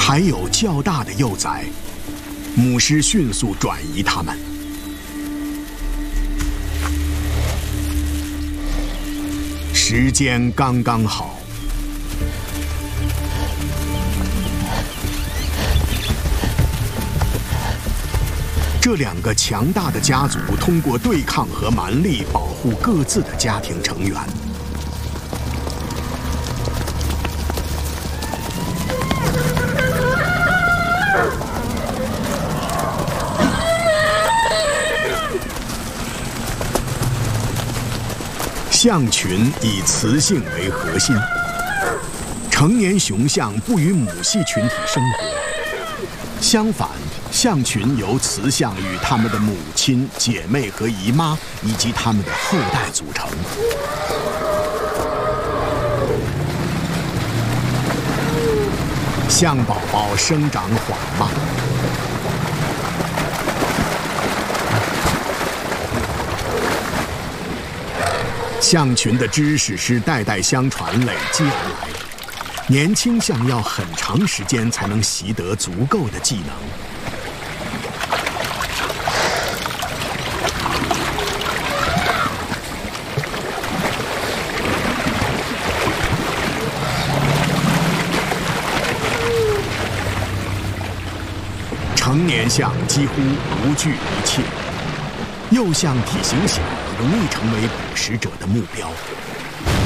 还有较大的幼崽，母狮迅速转移它们。时间刚刚好。这两个强大的家族通过对抗和蛮力保护各自的家庭成员。象群以雌性为核心，成年雄象不与母系群体生活。相反，象群由雌象与它们的母亲、姐妹和姨妈以及它们的后代组成。象宝宝生长缓慢，象群的知识是代代相传累积而来。年轻象要很长时间才能习得足够的技能。成年象几乎无惧一切，幼象体型小，容易成为捕食者的目标。